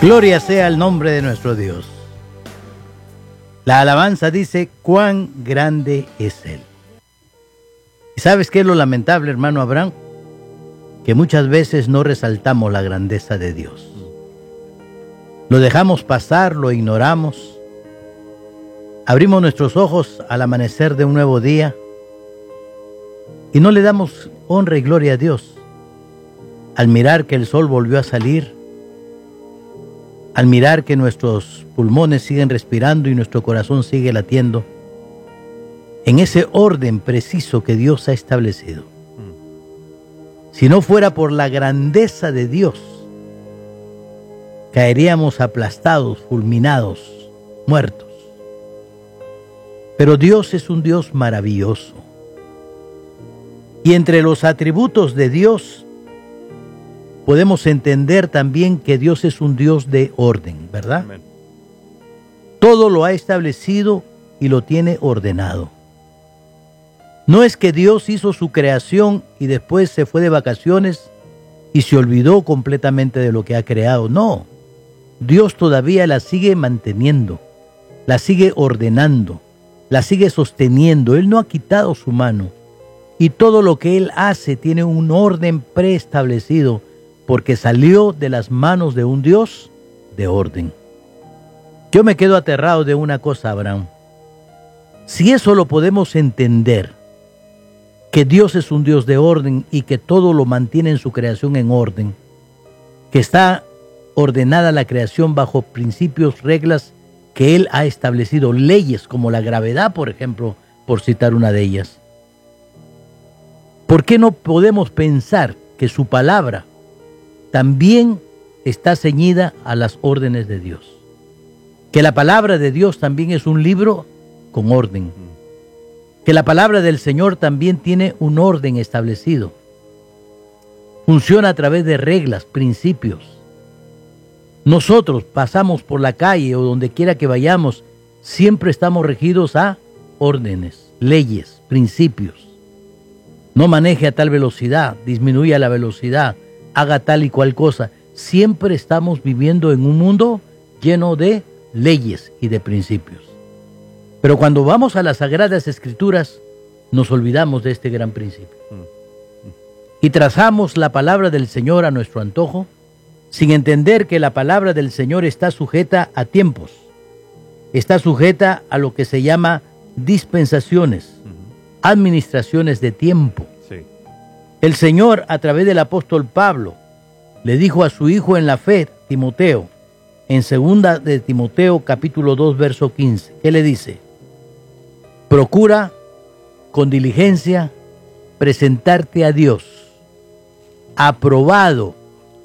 Gloria sea el nombre de nuestro Dios. La alabanza dice, cuán grande es Él. ¿Y sabes qué es lo lamentable, hermano Abraham? Que muchas veces no resaltamos la grandeza de Dios. Lo dejamos pasar, lo ignoramos. Abrimos nuestros ojos al amanecer de un nuevo día y no le damos honra y gloria a Dios. Al mirar que el sol volvió a salir, al mirar que nuestros pulmones siguen respirando y nuestro corazón sigue latiendo, en ese orden preciso que Dios ha establecido. Si no fuera por la grandeza de Dios, caeríamos aplastados, fulminados, muertos. Pero Dios es un Dios maravilloso. Y entre los atributos de Dios, podemos entender también que Dios es un Dios de orden, ¿verdad? Amén. Todo lo ha establecido y lo tiene ordenado. No es que Dios hizo su creación y después se fue de vacaciones y se olvidó completamente de lo que ha creado. No, Dios todavía la sigue manteniendo, la sigue ordenando, la sigue sosteniendo. Él no ha quitado su mano y todo lo que Él hace tiene un orden preestablecido porque salió de las manos de un Dios de orden. Yo me quedo aterrado de una cosa, Abraham. Si eso lo podemos entender, que Dios es un Dios de orden y que todo lo mantiene en su creación en orden, que está ordenada la creación bajo principios, reglas que Él ha establecido, leyes como la gravedad, por ejemplo, por citar una de ellas. ¿Por qué no podemos pensar que su palabra también está ceñida a las órdenes de Dios? Que la palabra de Dios también es un libro con orden. Que la palabra del Señor también tiene un orden establecido. Funciona a través de reglas, principios. Nosotros pasamos por la calle o donde quiera que vayamos, siempre estamos regidos a órdenes, leyes, principios. No maneje a tal velocidad, disminuya la velocidad, haga tal y cual cosa. Siempre estamos viviendo en un mundo lleno de leyes y de principios. Pero cuando vamos a las Sagradas Escrituras, nos olvidamos de este gran principio. Y trazamos la palabra del Señor a nuestro antojo, sin entender que la palabra del Señor está sujeta a tiempos, está sujeta a lo que se llama dispensaciones, administraciones de tiempo. Sí. El Señor, a través del apóstol Pablo, le dijo a su hijo en la fe, Timoteo, en 2 de Timoteo, capítulo 2, verso 15, ¿qué le dice? Procura con diligencia presentarte a Dios, aprobado.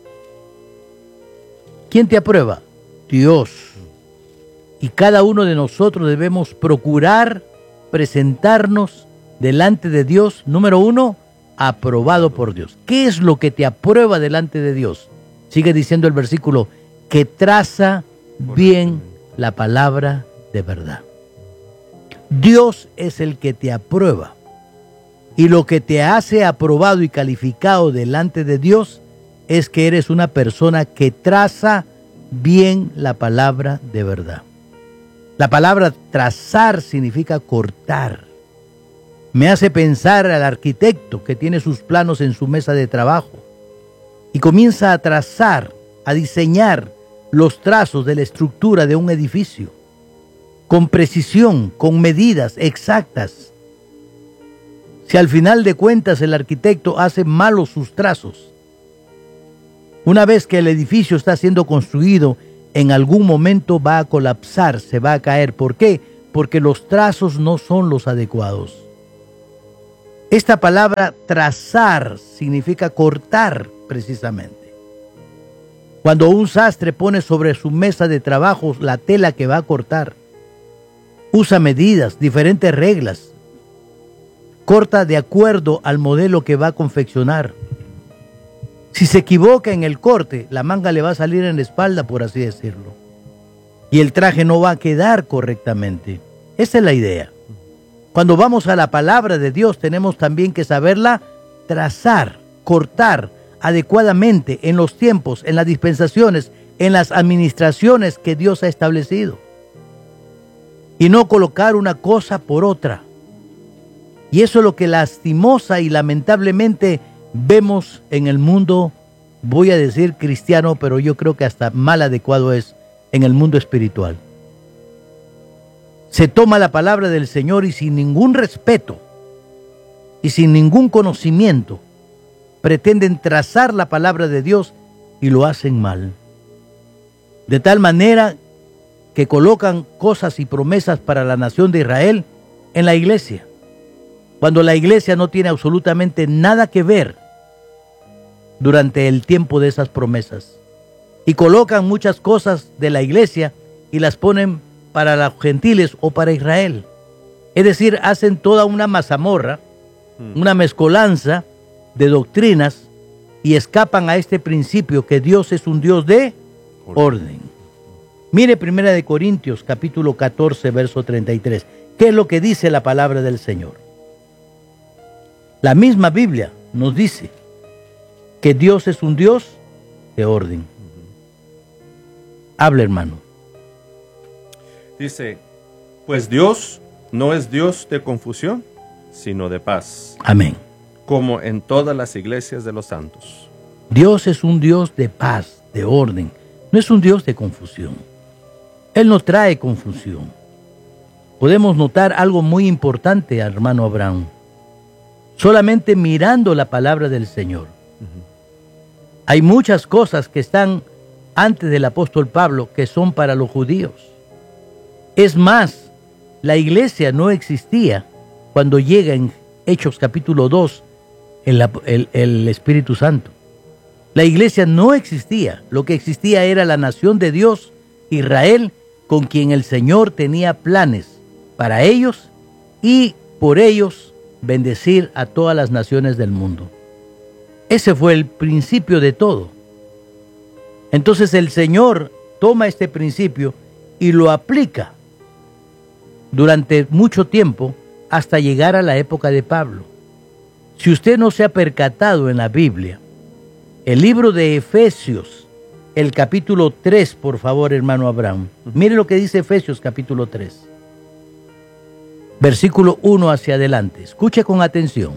¿Quién te aprueba? Dios. Y cada uno de nosotros debemos procurar presentarnos delante de Dios, número 1, aprobado por Dios. ¿Qué es lo que te aprueba delante de Dios? Sigue diciendo el versículo, que traza bien la palabra de verdad. Dios es el que te aprueba. Y lo que te hace aprobado y calificado delante de Dios es que eres una persona que traza bien la palabra de verdad. La palabra trazar significa cortar. Me hace pensar al arquitecto que tiene sus planos en su mesa de trabajo y comienza a trazar, a diseñar los trazos de la estructura de un edificio, con precisión, con medidas exactas. Si al final de cuentas el arquitecto hace malos sus trazos, una vez que el edificio está siendo construido, en algún momento va a colapsar, se va a caer. ¿Por qué? Porque los trazos no son los adecuados. Esta palabra trazar significa cortar precisamente. Cuando un sastre pone sobre su mesa de trabajo la tela que va a cortar, usa medidas, diferentes reglas, corta de acuerdo al modelo que va a confeccionar. Si se equivoca en el corte, la manga le va a salir en la espalda, por así decirlo, y el traje no va a quedar correctamente. Esa es la idea. Cuando vamos a la palabra de Dios, tenemos también que saberla trazar, cortar, adecuadamente en los tiempos, en las dispensaciones, en las administraciones que Dios ha establecido. Y no colocar una cosa por otra. Y eso es lo que lastimosa y lamentablemente vemos en el mundo, voy a decir cristiano, pero yo creo que hasta mal adecuado es en el mundo espiritual. Se toma la palabra del Señor y sin ningún respeto y sin ningún conocimiento pretenden trazar la palabra de Dios y lo hacen mal. De tal manera que colocan cosas y promesas para la nación de Israel en la iglesia, cuando la iglesia no tiene absolutamente nada que ver durante el tiempo de esas promesas. Y colocan muchas cosas de la iglesia y las ponen para los gentiles o para Israel. Es decir, hacen toda una mazamorra, una mezcolanza de doctrinas y escapan a este principio que Dios es un Dios de orden. Mire 1 Corintios capítulo 14, verso 33. ¿Qué es lo que dice la palabra del Señor? La misma Biblia nos dice que Dios es un Dios de orden. Habla, hermano. Dice, pues Dios no es Dios de confusión, sino de paz. Amén. Como en todas las iglesias de los santos. Dios es un Dios de paz, de orden. No es un Dios de confusión. Él no trae confusión. Podemos notar algo muy importante, hermano Abraham. Solamente mirando la palabra del Señor. Hay muchas cosas que están antes del apóstol Pablo que son para los judíos. Es más, la iglesia no existía cuando llega en Hechos capítulo 2 el Espíritu Santo. La iglesia no existía. Lo que existía era la nación de Dios, Israel, con quien el Señor tenía planes para ellos y por ellos bendecir a todas las naciones del mundo. Ese fue el principio de todo. Entonces el Señor toma este principio y lo aplica durante mucho tiempo hasta llegar a la época de Pablo. Si usted no se ha percatado en la Biblia, el libro de Efesios, el capítulo 3, por favor, hermano Abraham. Mire lo que dice Efesios capítulo 3. Versículo 1 hacia adelante. Escuche con atención.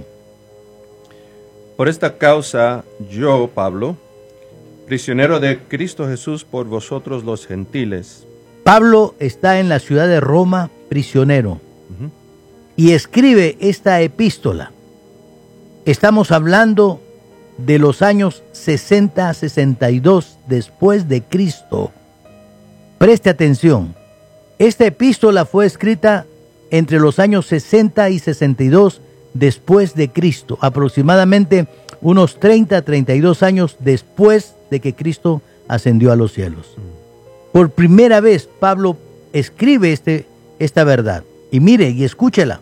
Por esta causa, yo, Pablo, prisionero de Cristo Jesús por vosotros los gentiles. Pablo está en la ciudad de Roma, prisionero, y escribe esta epístola. Estamos hablando de los años 60 a 62 después de Cristo. Preste atención. Esta epístola fue escrita entre los años 60 y 62 después de Cristo, aproximadamente unos 30 a 32 años después de que Cristo ascendió a los cielos. Por primera vez Pablo escribe esta verdad. Y mire y escúchela.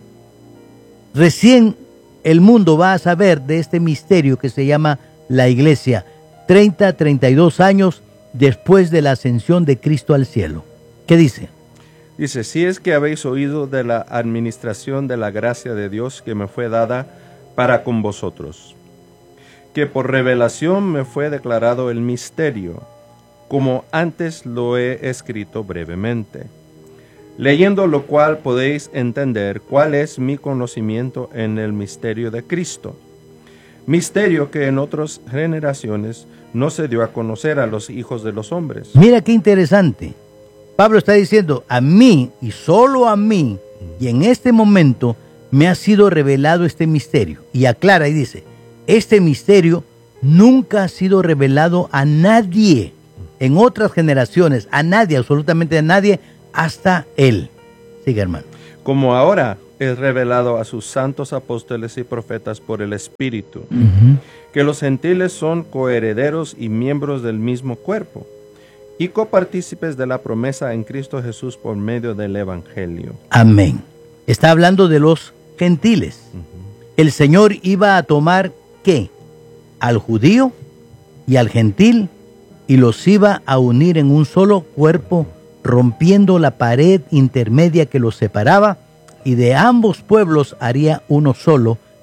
Recién el mundo va a saber de este misterio que se llama la iglesia, 30 a 32 años después de la ascensión de Cristo al cielo. ¿Qué dice? Dice, si es que habéis oído de la administración de la gracia de Dios que me fue dada para con vosotros, que por revelación me fue declarado el misterio, como antes lo he escrito brevemente, leyendo lo cual podéis entender cuál es mi conocimiento en el misterio de Cristo, misterio que en otras generaciones no se dio a conocer a los hijos de los hombres. Mira qué interesante. Pablo está diciendo, a mí y solo a mí, y en este momento me ha sido revelado este misterio. Y aclara y dice, este misterio nunca ha sido revelado a nadie en otras generaciones, a nadie, absolutamente a nadie, hasta él. Sigue, hermano. Como ahora es revelado a sus santos apóstoles y profetas por el Espíritu, que los gentiles son coherederos y miembros del mismo cuerpo, y copartícipes de la promesa en Cristo Jesús por medio del Evangelio. Amén. Está hablando de los gentiles. El Señor iba a tomar, ¿qué? Al judío y al gentil, y los iba a unir en un solo cuerpo, rompiendo la pared intermedia que los separaba, y de ambos pueblos haría uno solo,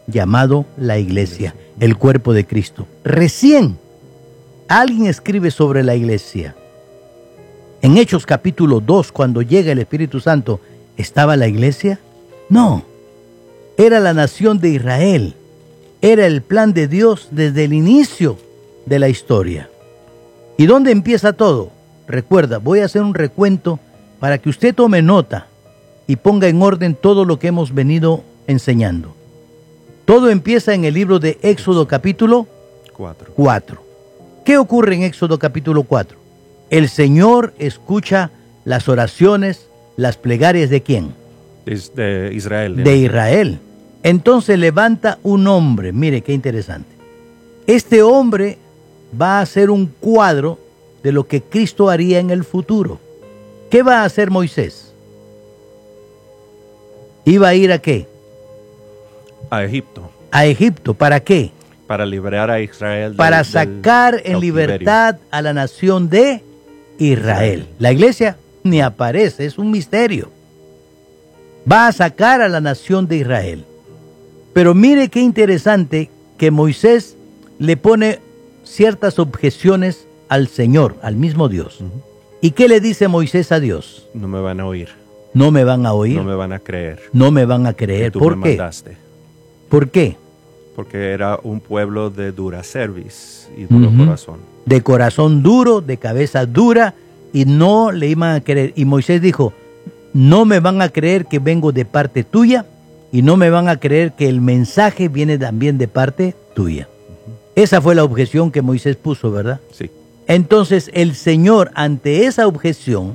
llamado la iglesia, el cuerpo de Cristo. Recién alguien escribe sobre la iglesia. En Hechos capítulo 2, cuando llega el Espíritu Santo, ¿estaba la iglesia? No, era la nación de Israel. Era el plan de Dios desde el inicio de la historia. ¿Y dónde empieza todo? Recuerda, voy a hacer un recuento para que usted tome nota y ponga en orden todo lo que hemos venido enseñando. Todo empieza en el libro de Éxodo capítulo 4. ¿Qué ocurre en Éxodo capítulo 4? El Señor escucha las oraciones, las plegarias ¿de quién? De Israel. De Israel. Entonces levanta un hombre, mire qué interesante. Este hombre va a hacer un cuadro de lo que Cristo haría en el futuro. ¿Qué va a hacer Moisés? ¿Iba a ir a qué? A Egipto. A Egipto, ¿para qué? Para liberar a Israel. Para sacar en libertad a la nación de Israel. La iglesia ni aparece, es un misterio. Va a sacar a la nación de Israel. Pero mire qué interesante que Moisés le pone ciertas objeciones al Señor, al mismo Dios. ¿Y qué le dice Moisés a Dios? No me van a oír. No me van a oír. No me van a creer. No me van a creer. Tú ¿Por me qué? mandaste. ¿Por qué? Porque era un pueblo de dura cerviz y duro corazón. De corazón duro, de cabeza dura, y no le iban a creer. Y Moisés dijo, no me van a creer que vengo de parte tuya, y no me van a creer que el mensaje viene también de parte tuya. Esa fue la objeción que Moisés puso, ¿verdad? Sí. Entonces el Señor, ante esa objeción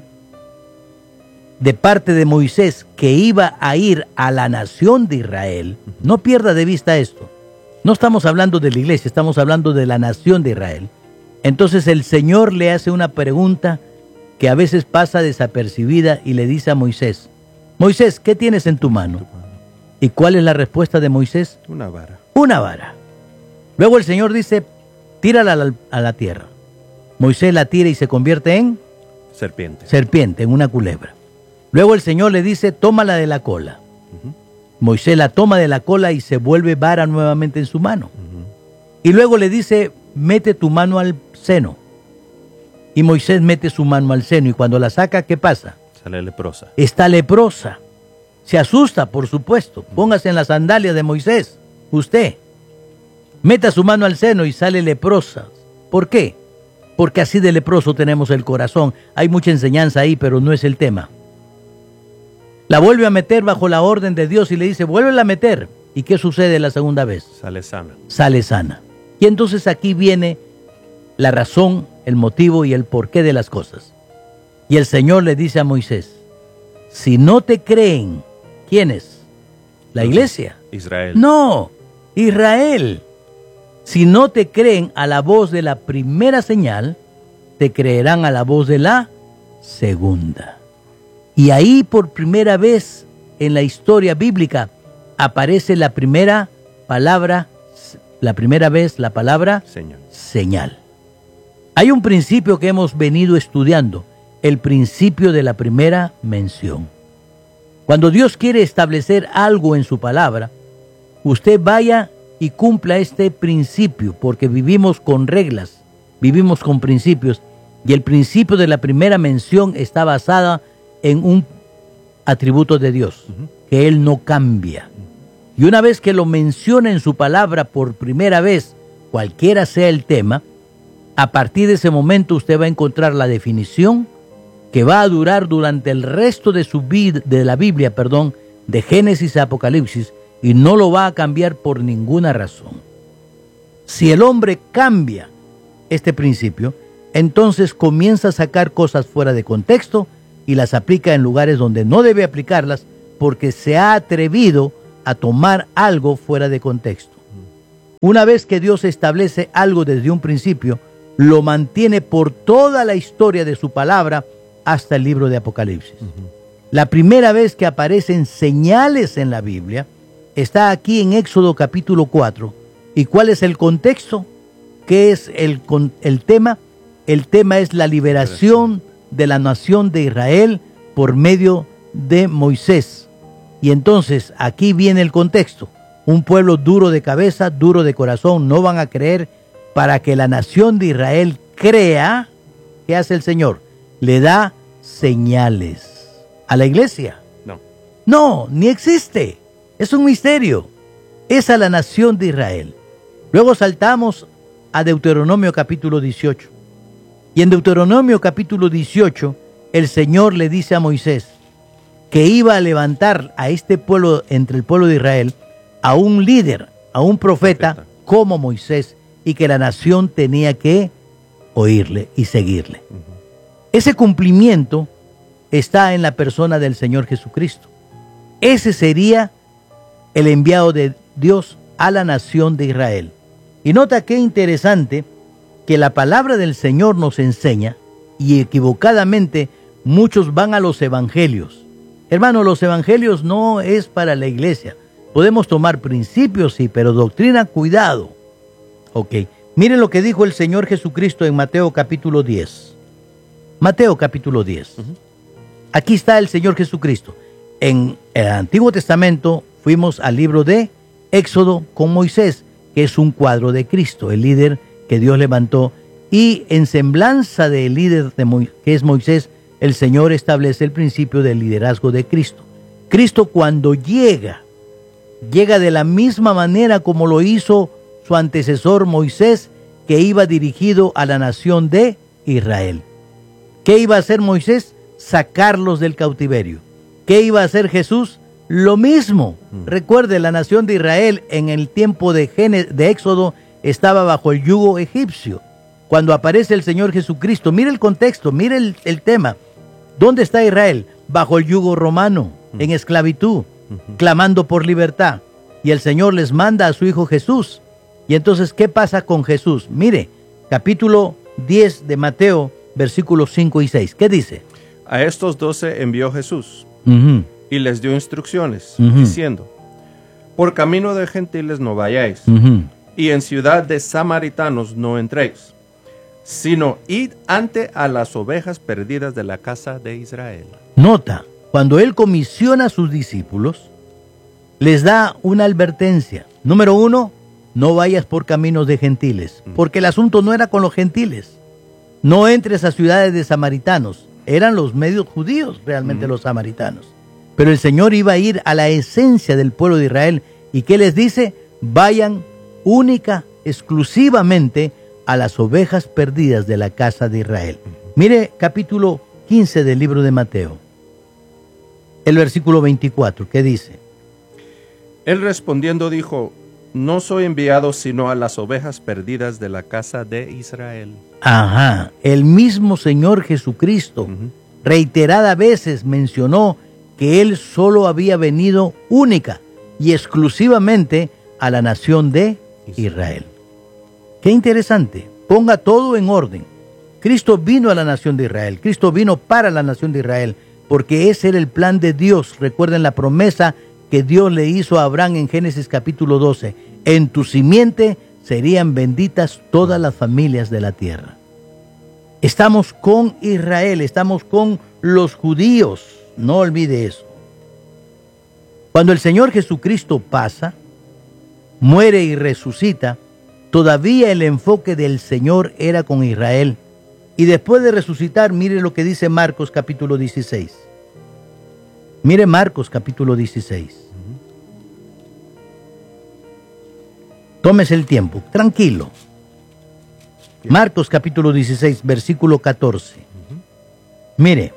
de parte de Moisés, que iba a ir a la nación de Israel, no pierda de vista esto. No estamos hablando de la iglesia, estamos hablando de la nación de Israel. Entonces el Señor le hace una pregunta que a veces pasa desapercibida y le dice a Moisés, Moisés, ¿qué tienes en tu mano? ¿Y cuál es la respuesta de Moisés? Una vara. Una vara. Luego el Señor dice, tírala a la tierra. Moisés la tira y se convierte en serpiente, en una culebra. Luego el Señor le dice, tómala de la cola. Moisés la toma de la cola y se vuelve vara nuevamente en su mano. Y luego le dice, mete tu mano al seno. Y Moisés mete su mano al seno y cuando la saca, ¿qué pasa? Sale leprosa. Está leprosa. Se asusta, por supuesto. Póngase en las sandalias de Moisés. Usted. Meta su mano al seno y sale leprosa. ¿Por qué? Porque así de leproso tenemos el corazón. Hay mucha enseñanza ahí, pero no es el tema. La vuelve a meter bajo la orden de Dios y le dice, vuélvela a meter. ¿Y qué sucede la segunda vez? Sale sana. Sale sana. Y entonces aquí viene la razón, el motivo y el porqué de las cosas. Y el Señor le dice a Moisés, si no te creen, ¿quién es? ¿La iglesia? Israel. No, Israel. Si no te creen a la voz de la primera señal, te creerán a la voz de la segunda. Y ahí por primera vez en la historia bíblica aparece la primera palabra, la palabra señal. Hay un principio que hemos venido estudiando, el principio de la primera mención. Cuando Dios quiere establecer algo en su palabra, usted vaya y cumpla este principio, porque vivimos con reglas, vivimos con principios, y el principio de la primera mención está basada en un atributo de Dios, que Él no cambia. Y una vez que lo menciona en su palabra por primera vez, cualquiera sea el tema, a partir de ese momento usted va a encontrar la definición que va a durar durante el resto de su vida, de la Biblia, de Génesis a Apocalipsis, y no lo va a cambiar por ninguna razón. Si el hombre cambia este principio, entonces comienza a sacar cosas fuera de contexto y las aplica en lugares donde no debe aplicarlas porque se ha atrevido a tomar algo fuera de contexto. Una vez que Dios establece algo desde un principio, lo mantiene por toda la historia de su palabra hasta el libro de Apocalipsis. La primera vez que aparecen señales en la Biblia está aquí en Éxodo capítulo 4. ¿Y cuál es el contexto? ¿Qué es el tema? El tema es la liberación de la nación de Israel por medio de Moisés. Y entonces aquí viene el contexto. un pueblo duro de cabeza, duro de corazón, no van a creer. Para que la nación de Israel crea, ¿qué hace el Señor? Le da señales. ¿A la iglesia? No. No, ni existe. Es un misterio. Es a la nación de Israel. Luego saltamos a Deuteronomio capítulo 18. Y en Deuteronomio capítulo 18, el Señor le dice a Moisés que iba a levantar a este pueblo, entre el pueblo de Israel, a un líder, a un profeta como Moisés, y que la nación tenía que oírle y seguirle. Ese cumplimiento está en la persona del Señor Jesucristo. Ese sería el enviado de Dios a la nación de Israel. Y nota qué interesante que la palabra del Señor nos enseña, y equivocadamente muchos van a los evangelios. Hermano, los evangelios no es para la iglesia. Podemos tomar principios, sí, pero doctrina, cuidado. Ok, miren lo que dijo el Señor Jesucristo en Mateo capítulo 10. Mateo capítulo 10. Aquí está el Señor Jesucristo. En el Antiguo Testamento fuimos al libro de Éxodo con Moisés, que es un cuadro de Cristo, el líder que Dios levantó. Y en semblanza del líder que es Moisés, el Señor establece el principio del liderazgo de Cristo. Cristo cuando llega de la misma manera como lo hizo su antecesor Moisés, que iba dirigido a la nación de Israel. ¿Qué iba a hacer Moisés? Sacarlos del cautiverio. ¿Qué iba a hacer Jesús? Lo mismo. Recuerde, la nación de Israel en el tiempo de Éxodo estaba bajo el yugo egipcio. Cuando aparece el Señor Jesucristo, mire el contexto, mire el tema. ¿Dónde está Israel? Bajo el yugo romano, en esclavitud, clamando por libertad. Y el Señor les manda a su Hijo Jesús. Y entonces, ¿qué pasa con Jesús? Mire, capítulo 10 de Mateo, versículos 5 y 6. ¿Qué dice? A estos 12 envió Jesús y les dio instrucciones, diciendo: por camino de gentiles no vayáis, y en ciudad de samaritanos no entréis, sino id ante a las ovejas perdidas de la casa de Israel. Nota, cuando Él comisiona a sus discípulos, les da una advertencia. Número 1, no vayas por caminos de gentiles, porque el asunto no era con los gentiles. No entres a ciudades de samaritanos. Eran los medios judíos realmente los samaritanos. Pero el Señor iba a ir a la esencia del pueblo de Israel. ¿Y qué les dice? Vayan única, exclusivamente a las ovejas perdidas de la casa de Israel. Mire capítulo 15 del libro de Mateo. El versículo 24, ¿qué dice? Él respondiendo dijo: no soy enviado sino a las ovejas perdidas de la casa de Israel. Ajá, el mismo Señor Jesucristo reiteradas veces mencionó que Él solo había venido única y exclusivamente a la nación de Israel. Qué interesante, ponga todo en orden. Cristo vino a la nación de Israel, Cristo vino para la nación de Israel, porque ese era el plan de Dios. Recuerden la promesa que Dios le hizo a Abraham en Génesis capítulo 12. En tu simiente serían benditas todas las familias de la tierra. Estamos con Israel, estamos con los judíos. No olvide eso. Cuando el Señor Jesucristo pasa, muere y resucita, todavía el enfoque del Señor era con Israel. Y después de resucitar, mire lo que dice Marcos capítulo 16. Mire Marcos capítulo 16. Tómese el tiempo, tranquilo. Marcos capítulo 16, versículo 14. Mire.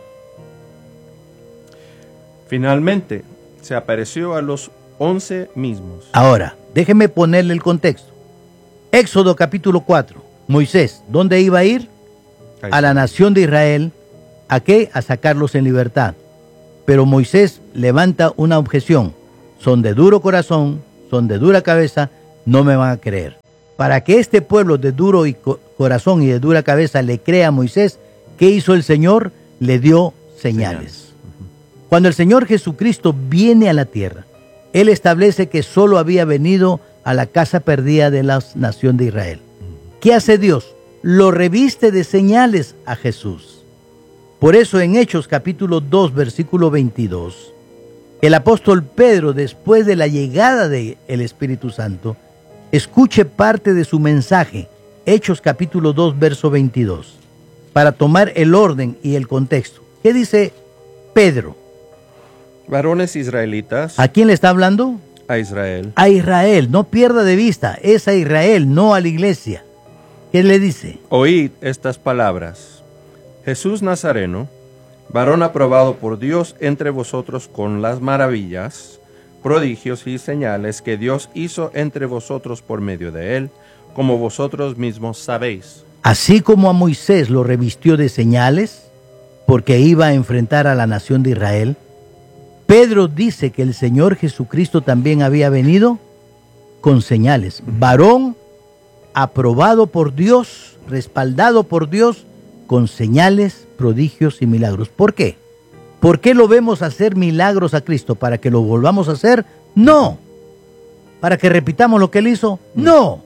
Finalmente, se apareció a los 11 mismos. Ahora, déjeme ponerle el contexto. Éxodo capítulo 4. Moisés, ¿dónde iba a ir? A la nación de Israel. ¿A qué? A sacarlos en libertad. Pero Moisés levanta una objeción. Son de duro corazón, son de dura cabeza, no me van a creer. Para que este pueblo de duro corazón y de dura cabeza le crea a Moisés, ¿qué hizo el Señor? Le dio señales. Cuando el Señor Jesucristo viene a la tierra, Él establece que solo había venido a la casa perdida de la nación de Israel. ¿Qué hace Dios? Lo reviste de señales a Jesús. Por eso en Hechos capítulo 2, versículo 22, el apóstol Pedro, después de la llegada del Espíritu Santo, escuche parte de su mensaje, Hechos capítulo 2, verso 22, para tomar el orden y el contexto. ¿Qué dice Pedro? Varones israelitas. ¿A quién le está hablando? A Israel. A Israel, no pierda de vista, es a Israel, no a la iglesia. ¿Qué le dice? Oíd estas palabras. Jesús Nazareno, varón aprobado por Dios entre vosotros con las maravillas, prodigios y señales que Dios hizo entre vosotros por medio de él, como vosotros mismos sabéis. Así como a Moisés lo revistió de señales, porque iba a enfrentar a la nación de Israel, Pedro dice que el Señor Jesucristo también había venido con señales. Varón aprobado por Dios, respaldado por Dios, con señales, prodigios y milagros. ¿Por qué? ¿Por qué lo vemos hacer milagros a Cristo? ¿Para que lo volvamos a hacer? No. ¿Para que repitamos lo que Él hizo? No.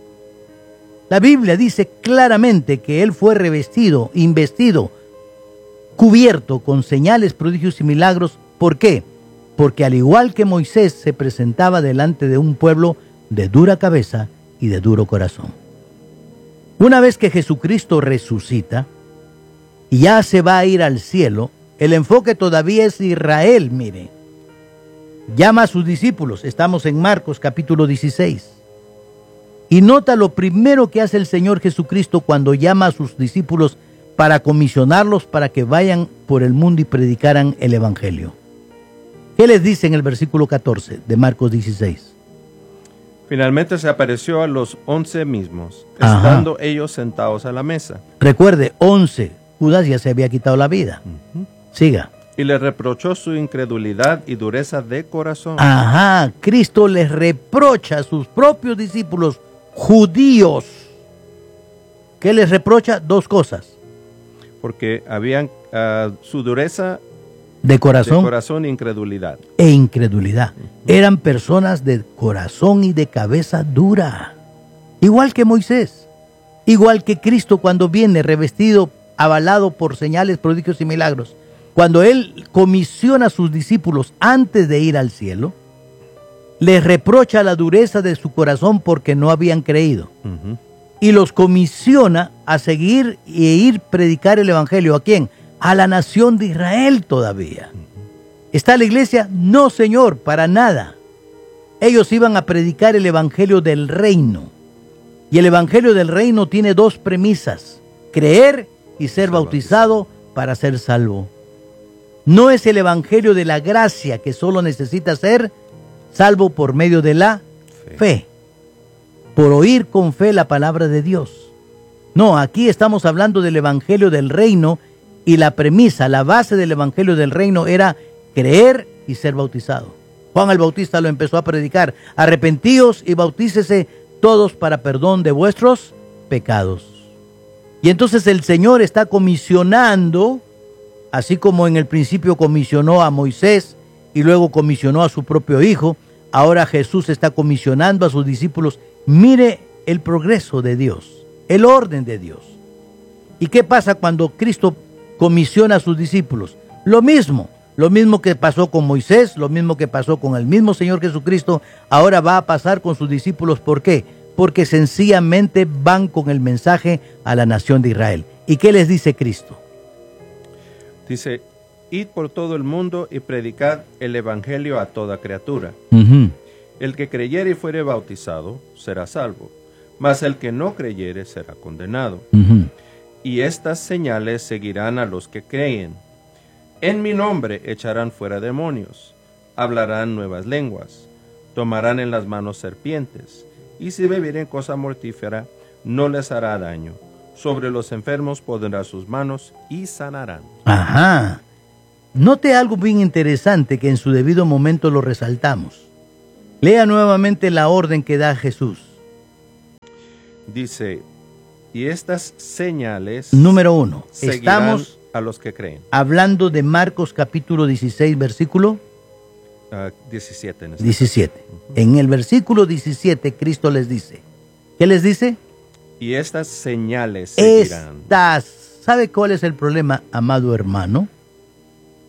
La Biblia dice claramente que Él fue revestido, investido, cubierto con señales, prodigios y milagros. ¿Por qué? Porque al igual que Moisés se presentaba delante de un pueblo de dura cabeza y de duro corazón. Una vez que Jesucristo resucita y ya se va a ir al cielo, el enfoque todavía es Israel, mire. Llama a sus discípulos, estamos en Marcos capítulo 16. Y nota lo primero que hace el Señor Jesucristo cuando llama a sus discípulos para comisionarlos para que vayan por el mundo y predicaran el Evangelio. ¿Qué les dice en el versículo 14 de Marcos 16? Finalmente se apareció a los 11 mismos, estando ellos sentados a la mesa. Recuerde, 11, Judas ya se había quitado la vida. Siga. Y le reprochó su incredulidad y dureza de corazón. Cristo les reprocha a sus propios discípulos judíos. ¿Qué les reprocha? Dos cosas. Porque habían su dureza de corazón e incredulidad. E incredulidad. Eran personas de corazón y de cabeza dura. Igual que Moisés. Igual que Cristo cuando viene revestido, avalado por señales, prodigios y milagros. Cuando Él comisiona a sus discípulos antes de ir al cielo, les reprocha la dureza de su corazón porque no habían creído. Y los comisiona a seguir e ir predicar el Evangelio. ¿A quién? A la nación de Israel todavía. ¿Está la iglesia? No, Señor, para nada. Ellos iban a predicar el Evangelio del Reino. Y el Evangelio del Reino tiene dos premisas: creer y ser bautizado para ser salvo. No es el Evangelio de la gracia que solo necesita ser salvo por medio de la fe. Por oír con fe la palabra de Dios. No, aquí estamos hablando del Evangelio del Reino y la premisa, la base del Evangelio del Reino era creer y ser bautizado. Juan el Bautista lo empezó a predicar: arrepentíos y bautícese todos para perdón de vuestros pecados. Y entonces el Señor está comisionando, así como en el principio comisionó a Moisés y luego comisionó a su propio Hijo, ahora Jesús está comisionando a sus discípulos. Mire el progreso de Dios, el orden de Dios. ¿Y qué pasa cuando Cristo comisiona a sus discípulos? Lo mismo que pasó con Moisés, lo mismo que pasó con el mismo Señor Jesucristo, ahora va a pasar con sus discípulos. ¿Por qué? Porque sencillamente van con el mensaje a la nación de Israel. ¿Y qué les dice Cristo? Dice: id por todo el mundo y predicad el Evangelio a toda criatura. El que creyere y fuere bautizado será salvo, mas el que no creyere será condenado. Y estas señales seguirán a los que creen. En mi nombre echarán fuera demonios, hablarán nuevas lenguas, tomarán en las manos serpientes, y si bebieren cosa mortífera, no les hará daño. Sobre los enfermos pondrá sus manos y sanarán. Note algo bien interesante que en su debido momento lo resaltamos. Lea nuevamente la orden que da Jesús. Dice: y estas señales número 1. seguirán Estamos a los que creen. Hablando de Marcos capítulo 16, versículo 17. 17. En el versículo 17 Cristo les dice. ¿Qué les dice? Y estas señales seguirán. ¿Sabe cuál es el problema, amado hermano?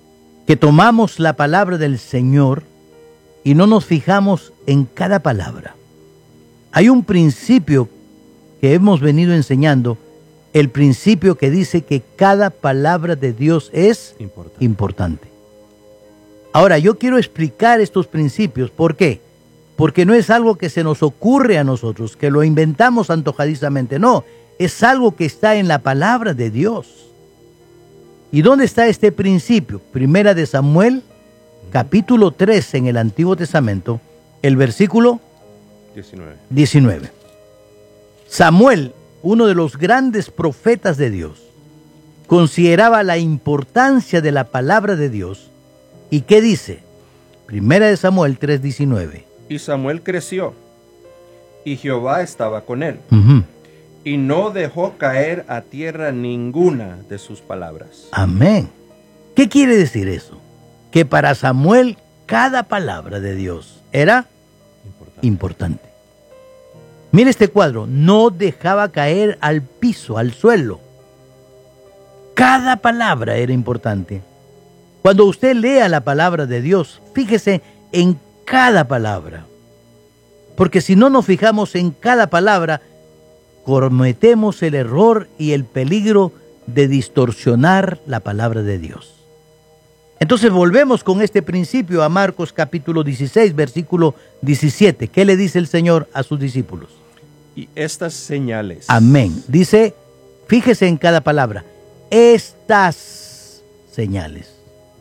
que tomamos la palabra del Señor y no nos fijamos en cada palabra. Hay un principio que hemos venido enseñando, el principio que dice que cada palabra de Dios es importante. Ahora, yo quiero explicar estos principios. ¿Por qué? Porque no es algo que se nos ocurre a nosotros, que lo inventamos antojadizamente. No, es algo que está en la palabra de Dios. ¿Y dónde está este principio? Primera de Samuel, capítulo 3 en el Antiguo Testamento, el versículo 19. Samuel, uno de los grandes profetas de Dios, consideraba la importancia de la palabra de Dios. ¿Y qué dice? Primera de Samuel 3:19. Y Samuel creció, y Jehová estaba con él, y no dejó caer a tierra ninguna de sus palabras. Amén. ¿Qué quiere decir eso? Que para Samuel cada palabra de Dios era importante. Mire este cuadro, no dejaba caer al piso, al suelo. Cada palabra era importante. Cuando usted lea la palabra de Dios, fíjese en cada palabra. Porque si no nos fijamos en cada palabra, cometemos el error y el peligro de distorsionar la palabra de Dios. Entonces volvemos con este principio a Marcos capítulo 16, versículo 17. ¿Qué le dice el Señor a sus discípulos? Y estas señales. Amén. Dice, fíjese en cada palabra, estas señales.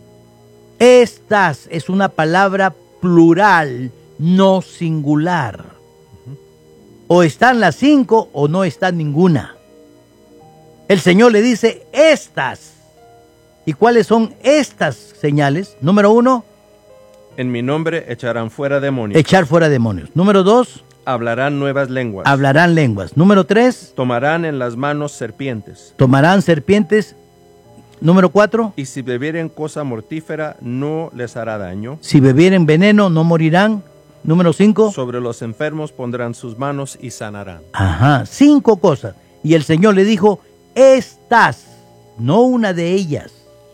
Estas es una palabra plural, no singular. O están las 5 o no está ninguna. El Señor le dice estas. ¿Y cuáles son estas señales? Número 1. En mi nombre echarán fuera demonios. Echar fuera demonios. Número 2. Hablarán nuevas lenguas. Hablarán lenguas. Número 3. Tomarán en las manos serpientes. Tomarán serpientes. Número 4. Y si bebieren cosa mortífera, no les hará daño. Si bebieren veneno, no morirán. Número 5. Sobre los enfermos pondrán sus manos y sanarán. Ajá, 5 cosas. Y el Señor le dijo, estas, no una de ellas.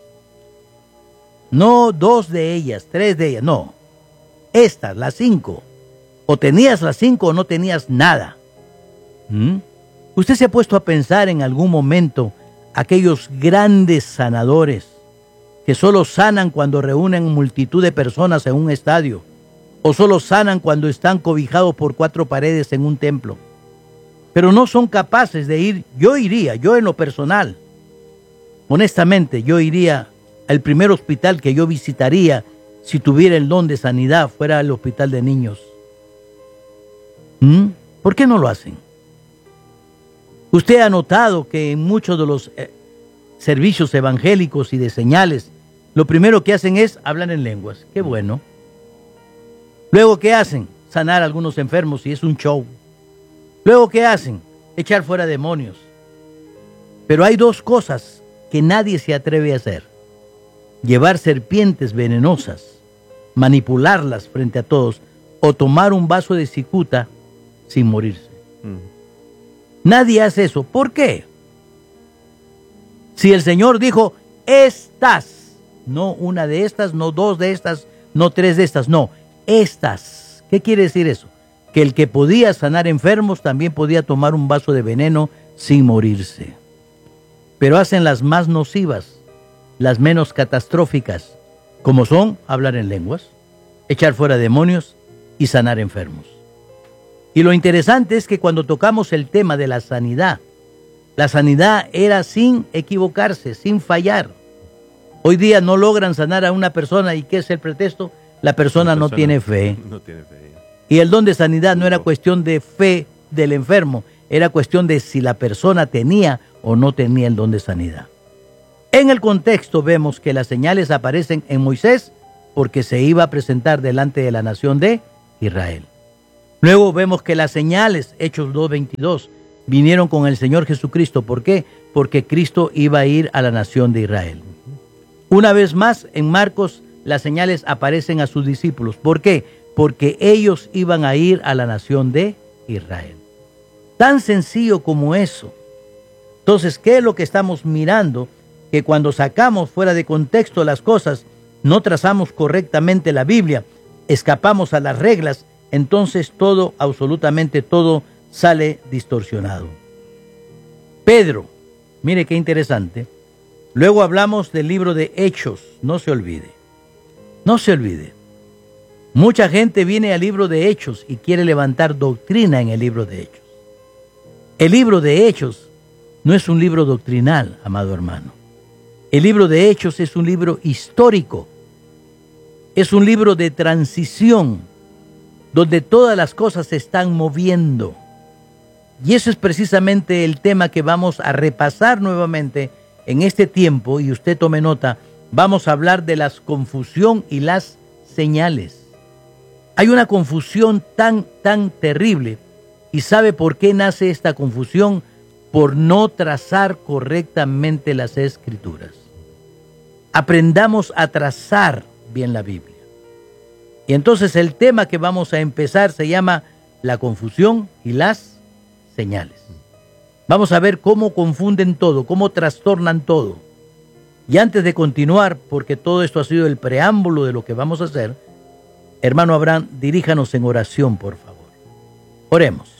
No 2 de ellas, 3 de ellas, no. Estas, las 5. O tenías las 5 o no tenías nada. ¿Usted se ha puesto a pensar en algún momento aquellos grandes sanadores que solo sanan cuando reúnen multitud de personas en un estadio? O solo sanan cuando están cobijados por 4 paredes en un templo. Pero no son capaces de ir. Yo en lo personal, honestamente, yo iría al primer hospital que yo visitaría si tuviera el don de sanidad, fuera el hospital de niños. ¿Por qué no lo hacen? Usted ha notado que en muchos de los servicios evangélicos y de señales, lo primero que hacen es hablar en lenguas. Qué bueno. Luego, ¿qué hacen? Sanar a algunos enfermos y es un show. Luego, ¿qué hacen? Echar fuera demonios. Pero hay 2 cosas que nadie se atreve a hacer. Llevar serpientes venenosas, manipularlas frente a todos, o tomar un vaso de cicuta sin morirse. Nadie hace eso. ¿Por qué? Si el Señor dijo, estas, no una de estas, no 2 de estas, no 3 de estas, no, estas. ¿Qué quiere decir eso? Que el que podía sanar enfermos también podía tomar un vaso de veneno sin morirse. Pero hacen las más nocivas, las menos catastróficas, como son hablar en lenguas, echar fuera demonios y sanar enfermos. Y lo interesante es que cuando tocamos el tema de la sanidad era sin equivocarse, sin fallar. Hoy día no logran sanar a una persona, ¿y qué es el pretexto? La persona no tiene fe. No tiene fe. Y el don de sanidad no era cuestión de fe del enfermo, era cuestión de si la persona tenía o no tenía el don de sanidad. En el contexto vemos que las señales aparecen en Moisés porque se iba a presentar delante de la nación de Israel. Luego vemos que las señales, Hechos 2:22, vinieron con el Señor Jesucristo. ¿Por qué? Porque Cristo iba a ir a la nación de Israel. Una vez más, en Marcos, las señales aparecen a sus discípulos. ¿Por qué? Porque ellos iban a ir a la nación de Israel. Tan sencillo como eso. Entonces, ¿qué es lo que estamos mirando? Que cuando sacamos fuera de contexto las cosas, no trazamos correctamente la Biblia, escapamos a las reglas, entonces todo, absolutamente todo, sale distorsionado. Pedro, mire qué interesante. Luego hablamos del libro de Hechos, no se olvide. No se olvide. Mucha gente viene al libro de Hechos y quiere levantar doctrina en el libro de Hechos. El libro de Hechos no es un libro doctrinal, amado hermano. El libro de Hechos es un libro histórico. Es un libro de transición, donde todas las cosas se están moviendo. Y eso es precisamente el tema que vamos a repasar nuevamente en este tiempo, y usted tome nota. Vamos a hablar de la confusión y las señales. Hay una confusión tan terrible. ¿Y sabe por qué nace esta confusión? Por no trazar correctamente las Escrituras. Aprendamos a trazar bien la Biblia. Y entonces el tema que vamos a empezar se llama la confusión y las señales. Vamos a ver cómo confunden todo, cómo trastornan todo. Y antes de continuar, porque todo esto ha sido el preámbulo de lo que vamos a hacer, hermano Abraham, diríjanos en oración, por favor. Oremos.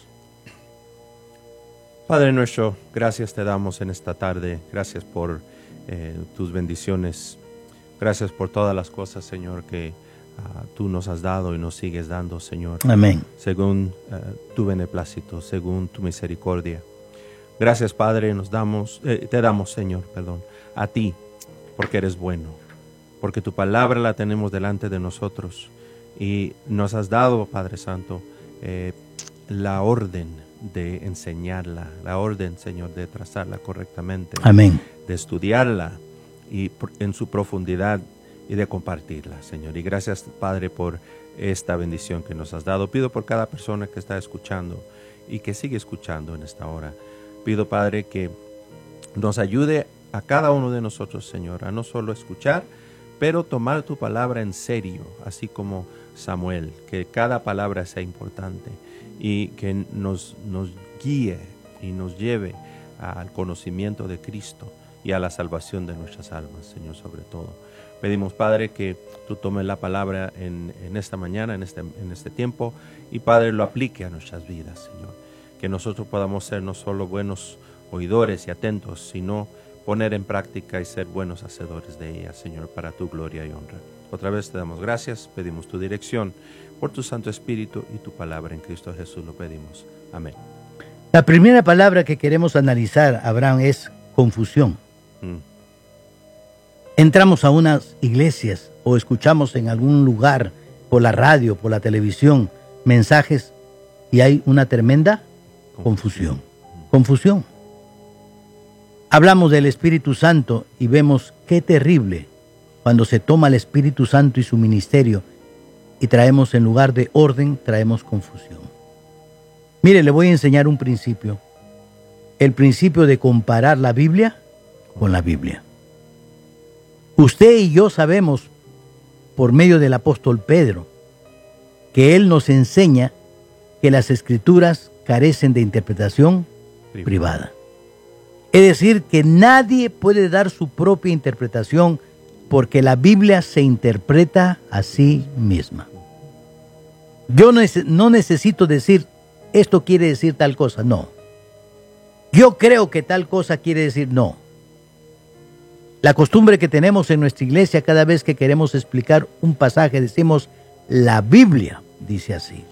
Padre nuestro, gracias te damos en esta tarde. Gracias por tus bendiciones. Gracias por todas las cosas, Señor, que tú nos has dado y nos sigues dando, Señor. Amén. Según tu beneplácito, según tu misericordia. Gracias, Padre, te damos, Señor, a ti, porque eres bueno, porque tu palabra la tenemos delante de nosotros y nos has dado, Padre Santo, la orden de enseñarla, la orden, Señor, de trazarla correctamente. Amén. De estudiarla y en su profundidad y de compartirla, Señor. Y gracias, Padre, por esta bendición que nos has dado. Pido por cada persona que está escuchando y que sigue escuchando en esta hora. Pido, Padre, que nos ayude a cada uno de nosotros, Señor, a no solo escuchar, pero tomar tu palabra en serio, así como Samuel, que cada palabra sea importante y que nos guíe y nos lleve al conocimiento de Cristo y a la salvación de nuestras almas, Señor, sobre todo. Pedimos, Padre, que tú tomes la palabra en esta mañana, en este tiempo, y, Padre, lo aplique a nuestras vidas, Señor. Que nosotros podamos ser no solo buenos oidores y atentos, sino poner en práctica y ser buenos hacedores de ella, Señor, para tu gloria y honra. Otra vez te damos gracias, pedimos tu dirección por tu Santo Espíritu y tu palabra en Cristo Jesús lo pedimos. Amén. La primera palabra que queremos analizar, Abraham, es confusión. Entramos a unas iglesias o escuchamos en algún lugar, por la radio, por la televisión, mensajes y hay una tremenda confusión. Confusión. Hablamos del Espíritu Santo y vemos qué terrible cuando se toma el Espíritu Santo y su ministerio y traemos, en lugar de orden, traemos confusión. Mire, le voy a enseñar un principio. El principio de comparar la Biblia con la Biblia. Usted y yo sabemos, por medio del apóstol Pedro, que él nos enseña que las Escrituras carecen de interpretación privada. Es decir, que nadie puede dar su propia interpretación porque la Biblia se interpreta a sí misma. Yo no necesito decir, esto quiere decir tal cosa, no. Yo creo que tal cosa quiere decir, no. La costumbre que tenemos en nuestra iglesia, cada vez que queremos explicar un pasaje, decimos, la Biblia dice así.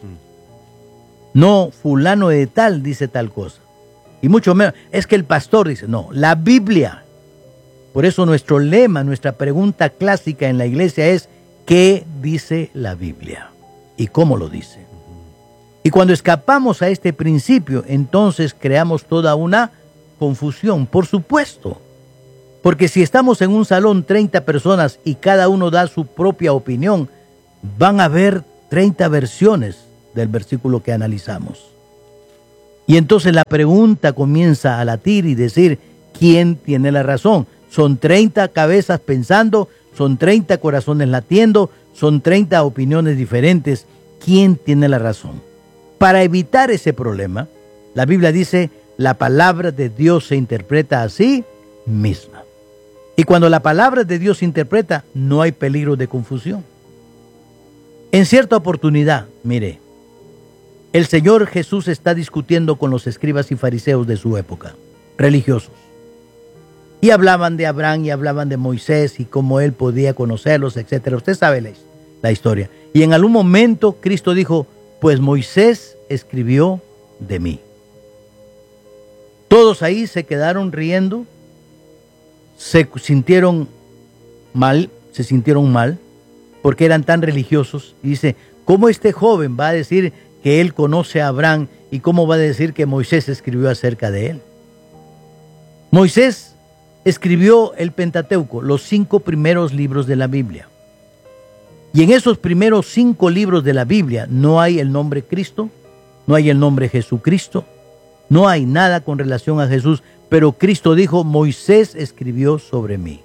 No, fulano de tal dice tal cosa. Y mucho menos, es que el pastor dice, no, la Biblia. Por eso nuestro lema, nuestra pregunta clásica en la iglesia es, ¿qué dice la Biblia? ¿Y cómo lo dice? Y cuando escapamos a este principio, entonces creamos toda una confusión, por supuesto. Porque si estamos en un salón 30 personas y cada uno da su propia opinión, van a haber 30 versiones del versículo que analizamos. Y entonces la pregunta comienza a latir y decir, ¿quién tiene la razón? Son 30 cabezas pensando, son 30 corazones latiendo, son 30 opiniones diferentes. ¿Quién tiene la razón? Para evitar ese problema, la Biblia dice, la palabra de Dios se interpreta a sí misma. Y cuando la palabra de Dios se interpreta, no hay peligro de confusión. En cierta oportunidad, mire, el Señor Jesús está discutiendo con los escribas y fariseos de su época, religiosos. Y hablaban de Abraham y hablaban de Moisés y cómo él podía conocerlos, etc. Usted sabe la historia. Y en algún momento Cristo dijo, pues Moisés escribió de mí. Todos ahí se quedaron riendo, se sintieron mal, porque eran tan religiosos. Y dice, ¿cómo este joven va a decir que él conoce a Abraham y cómo va a decir que Moisés escribió acerca de él? Moisés escribió el Pentateuco, los 5 primeros libros de la Biblia. Y en esos primeros 5 libros de la Biblia no hay el nombre Cristo, no hay el nombre Jesucristo, no hay nada con relación a Jesús, pero Cristo dijo, Moisés escribió sobre mí.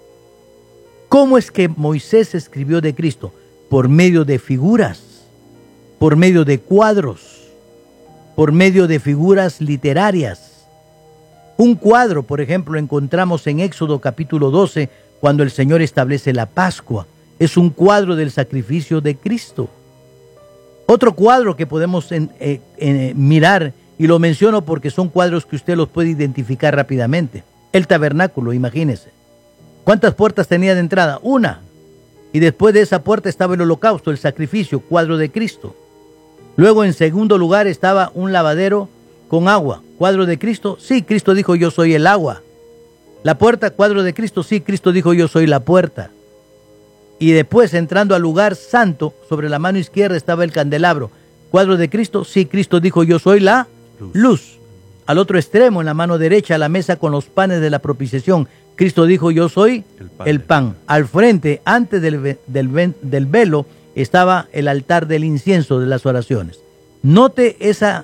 ¿Cómo es que Moisés escribió de Cristo? Por medio de figuras, por medio de cuadros, por medio de figuras literarias. Un cuadro, por ejemplo, encontramos en Éxodo capítulo 12, cuando el Señor establece la Pascua. Es un cuadro del sacrificio de Cristo. Otro cuadro que podemos mirar, y lo menciono porque son cuadros que usted los puede identificar rápidamente. El tabernáculo, imagínese. ¿Cuántas puertas tenía de entrada? Una. Y después de esa puerta estaba el holocausto, el sacrificio, cuadro de Cristo. Luego, en segundo lugar, estaba un lavadero con agua. ¿Cuadro de Cristo? Sí, Cristo dijo, yo soy el agua. La puerta, cuadro de Cristo. Sí, Cristo dijo, yo soy la puerta. Y después, entrando al lugar santo, sobre la mano izquierda estaba el candelabro. ¿Cuadro de Cristo? Sí, Cristo dijo, yo soy la luz. Al otro extremo, en la mano derecha, la mesa con los panes de la propiciación. Cristo dijo, yo soy el pan. Al frente, antes del velo, estaba el altar del incienso de las oraciones. Note esa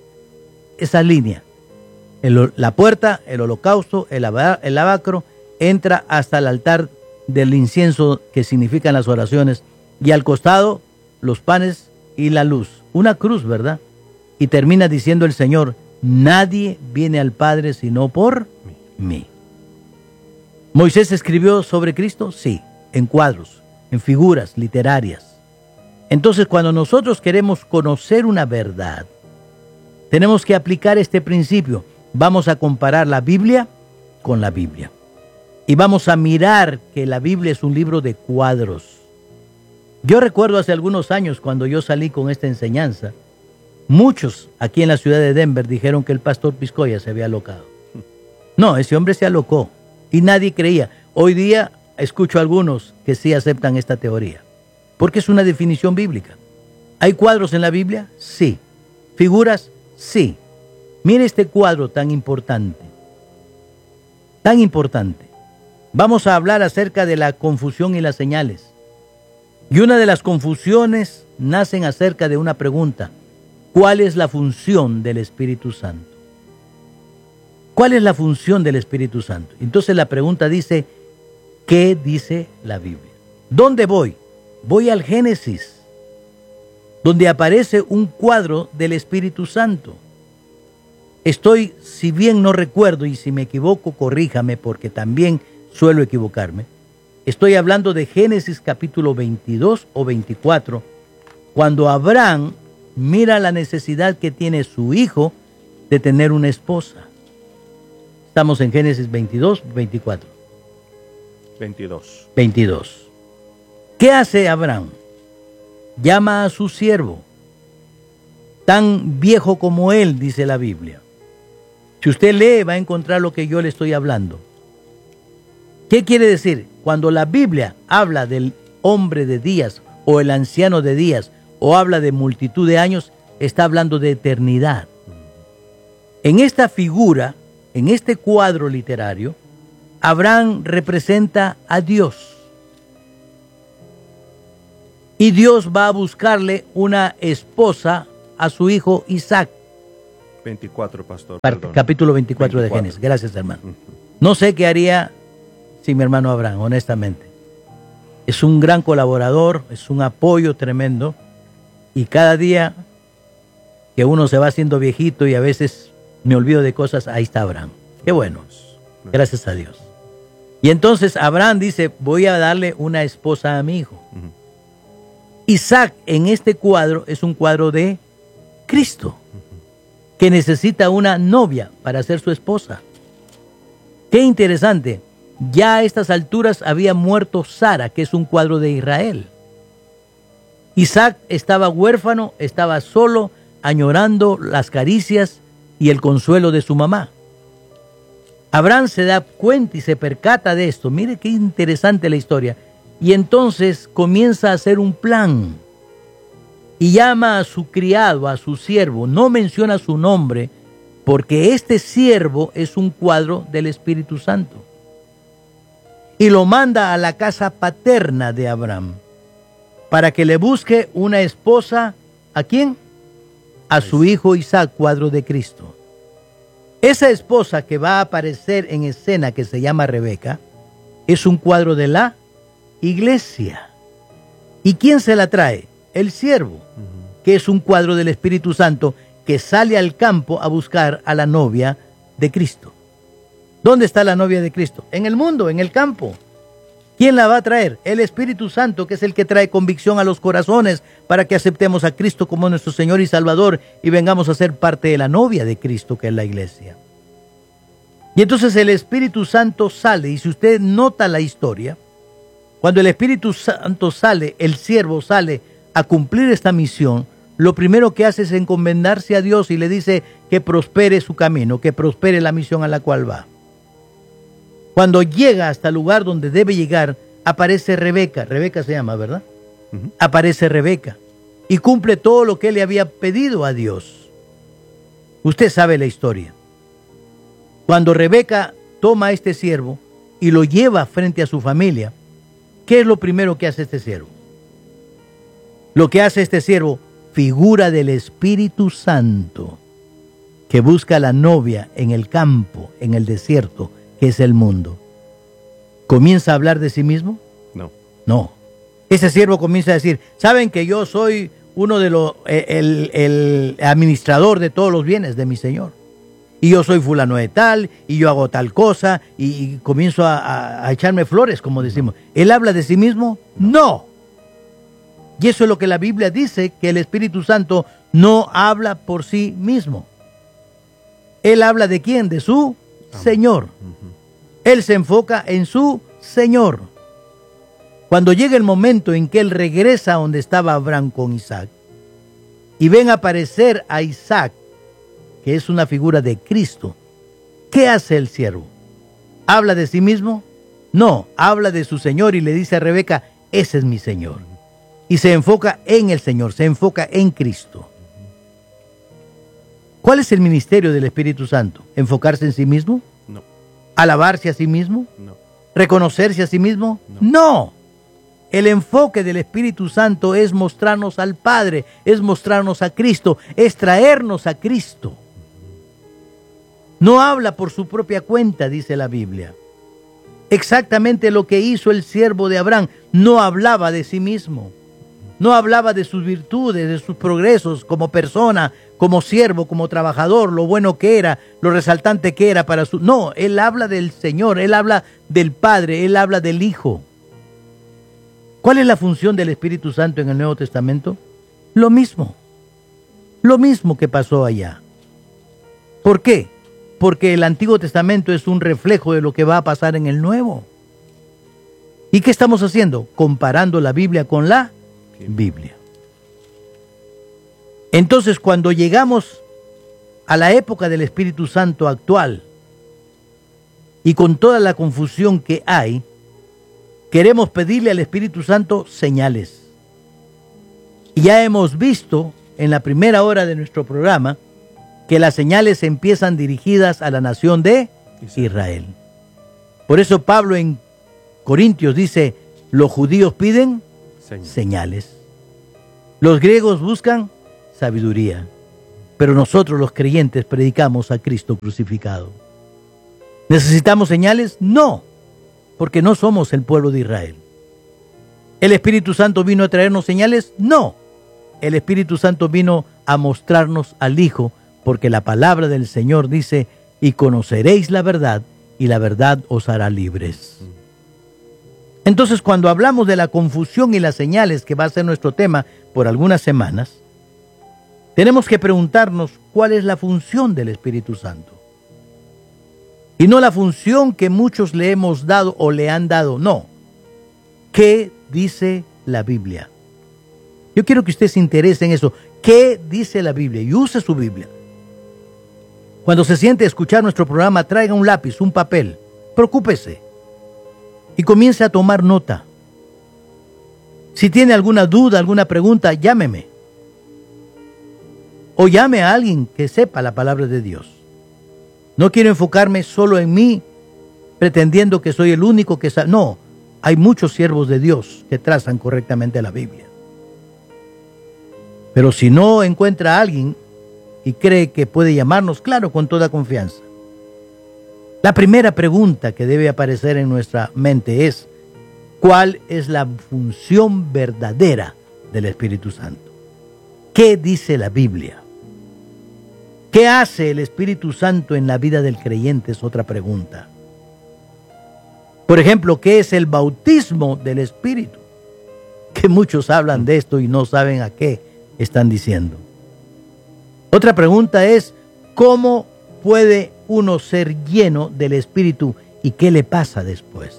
línea. La puerta, el holocausto, el lavacro, entra hasta el altar del incienso, que significan las oraciones, y al costado los panes y la luz. Una cruz, ¿verdad? Y termina diciendo el Señor, nadie viene al Padre sino por mí. ¿Moisés escribió sobre Cristo? Sí, en cuadros, en figuras literarias. Entonces, cuando nosotros queremos conocer una verdad, tenemos que aplicar este principio. Vamos a comparar la Biblia con la Biblia. Y vamos a mirar que la Biblia es un libro de cuadros. Yo recuerdo hace algunos años, cuando yo salí con esta enseñanza, muchos aquí en la ciudad de Denver dijeron que el pastor Piscoya se había alocado. No, ese hombre se alocó y nadie creía. Hoy día escucho a algunos que sí aceptan esta teoría, porque es una definición bíblica. ¿Hay cuadros en la Biblia? Sí. ¿Figuras? Sí. Mire este cuadro tan importante. Tan importante. Vamos a hablar acerca de la confusión y las señales. Y una de las confusiones nacen acerca de una pregunta. ¿Cuál es la función del Espíritu Santo? ¿Cuál es la función del Espíritu Santo? Entonces la pregunta dice, ¿qué dice la Biblia? ¿Dónde voy? Voy al Génesis, donde aparece un cuadro del Espíritu Santo. Estoy, si bien no recuerdo, y si me equivoco, corríjame, porque también suelo equivocarme. Estoy hablando de Génesis capítulo 22 o 24, cuando Abraham mira la necesidad que tiene su hijo de tener una esposa. Estamos en Génesis 22, 24. 22. ¿Qué hace Abraham? Llama a su siervo, tan viejo como él, dice la Biblia. Si usted lee, va a encontrar lo que yo le estoy hablando. ¿Qué quiere decir? Cuando la Biblia habla del hombre de días o el anciano de días o habla de multitud de años, está hablando de eternidad. En esta figura, en este cuadro literario, Abraham representa a Dios. Y Dios va a buscarle una esposa a su hijo Isaac. 24, pastor. Capítulo 24 de Génesis. Gracias, hermano. No sé qué haría sin mi hermano Abraham, honestamente. Es un gran colaborador, es un apoyo tremendo. Y cada día que uno se va haciendo viejito y a veces me olvido de cosas, ahí está Abraham. Qué bueno. Gracias a Dios. Y entonces Abraham dice, voy a darle una esposa a mi hijo. Isaac en este cuadro es un cuadro de Cristo, que necesita una novia para ser su esposa. Qué interesante. Ya a estas alturas había muerto Sara, que es un cuadro de Israel. Isaac estaba huérfano, estaba solo, añorando las caricias y el consuelo de su mamá. Abraham se da cuenta y se percata de esto. Mire qué interesante la historia. Y entonces comienza a hacer un plan. Y llama a su criado, a su siervo. No menciona su nombre, porque este siervo es un cuadro del Espíritu Santo. Y lo manda a la casa paterna de Abraham, para que le busque una esposa. ¿A quién? A su hijo Isaac, cuadro de Cristo. Esa esposa que va a aparecer en escena, que se llama Rebeca, es un cuadro de la iglesia. ¿Y quién se la trae? El siervo, que es un cuadro del Espíritu Santo, que sale al campo a buscar a la novia de Cristo. ¿Dónde está la novia de Cristo? En el mundo, en el campo. ¿Quién la va a traer? El Espíritu Santo, que es el que trae convicción a los corazones para que aceptemos a Cristo como nuestro Señor y Salvador y vengamos a ser parte de la novia de Cristo, que es la iglesia. Y entonces el Espíritu Santo sale, y si usted nota la historia, cuando el Espíritu Santo sale, el siervo sale a cumplir esta misión, lo primero que hace es encomendarse a Dios y le dice que prospere su camino, que prospere la misión a la cual va. Cuando llega hasta el lugar donde debe llegar, aparece Rebeca. Rebeca se llama, ¿verdad? Aparece Rebeca y cumple todo lo que él le había pedido a Dios. Usted sabe la historia. Cuando Rebeca toma a este siervo y lo lleva frente a su familia, ¿qué es lo primero que hace este siervo? Lo que hace este siervo, figura del Espíritu Santo, que busca a la novia en el campo, en el desierto, que es el mundo. ¿Comienza a hablar de sí mismo? No. No. Ese siervo comienza a decir, ¿saben que yo soy uno de los, el administrador de todos los bienes de mi Señor? Y yo soy fulano de tal, y yo hago tal cosa, y comienzo a echarme flores, como decimos. ¿Él habla de sí mismo? No. Y eso es lo que la Biblia dice, que el Espíritu Santo no habla por sí mismo. Él habla de quién, de su Señor. Él se enfoca en su Señor. Cuando llega el momento en que él regresa a donde estaba Abraham con Isaac, y ven aparecer a Isaac, que es una figura de Cristo, ¿qué hace el siervo? ¿Habla de sí mismo? No, habla de su Señor y le dice a Rebeca, ese es mi Señor. Y se enfoca en el Señor, se enfoca en Cristo. ¿Cuál es el ministerio del Espíritu Santo? ¿Enfocarse en sí mismo? No. ¿Alabarse a sí mismo? No. ¿Reconocerse a sí mismo? No. El enfoque del Espíritu Santo es mostrarnos al Padre, es mostrarnos a Cristo, es traernos a Cristo. No habla por su propia cuenta, dice la Biblia. Exactamente lo que hizo el siervo de Abraham. No hablaba de sí mismo. No hablaba de sus virtudes, de sus progresos como persona, como siervo, como trabajador, lo bueno que era, lo resaltante que era para su... No, él habla del Señor, él habla del Padre, él habla del Hijo. ¿Cuál es la función del Espíritu Santo en el Nuevo Testamento? Lo mismo que pasó allá. ¿Por qué? Porque el Antiguo Testamento es un reflejo de lo que va a pasar en el Nuevo. ¿Y qué estamos haciendo? Comparando la Biblia con la Biblia. Entonces, cuando llegamos a la época del Espíritu Santo actual y con toda la confusión que hay, queremos pedirle al Espíritu Santo señales. Y ya hemos visto en la primera hora de nuestro programa que las señales empiezan dirigidas a la nación de Israel. Por eso Pablo en Corintios dice, los judíos piden señales. Los griegos buscan sabiduría. Pero nosotros los creyentes predicamos a Cristo crucificado. ¿Necesitamos señales? No, porque no somos el pueblo de Israel. ¿El Espíritu Santo vino a traernos señales? No. El Espíritu Santo vino a mostrarnos al Hijo, porque la palabra del Señor dice, y conoceréis la verdad, y la verdad os hará libres. Entonces, cuando hablamos de la confusión y las señales, que va a ser nuestro tema por algunas semanas, tenemos que preguntarnos cuál es la función del Espíritu Santo. Y no la función que muchos le hemos dado o le han dado, no. ¿Qué dice la Biblia? Yo quiero que usted se interese en eso. ¿Qué dice la Biblia? Y use su Biblia. Cuando se siente a escuchar nuestro programa, traiga un lápiz, un papel. Preocúpese y comience a tomar nota. Si tiene alguna duda, alguna pregunta, llámeme. O llame a alguien que sepa la palabra de Dios. No quiero enfocarme solo en mí, pretendiendo que soy el único que sabe. No, hay muchos siervos de Dios que trazan correctamente la Biblia. Pero si no encuentra a alguien y cree que puede llamarnos, claro, con toda confianza. La primera pregunta que debe aparecer en nuestra mente es: ¿cuál es la función verdadera del Espíritu Santo? ¿Qué dice la Biblia? ¿Qué hace el Espíritu Santo en la vida del creyente? Es otra pregunta. Por ejemplo, ¿qué es el bautismo del Espíritu? Que muchos hablan de esto y no saben a qué están diciendo. Otra pregunta es: ¿cómo puede uno ser lleno del Espíritu y qué le pasa después?